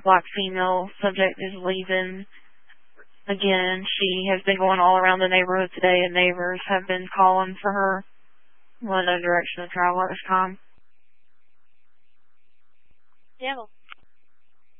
black female subject is leaving again. She has been going all around the neighborhood today, and neighbors have been calling for her. Well, no direction to travel at this time. Seattle.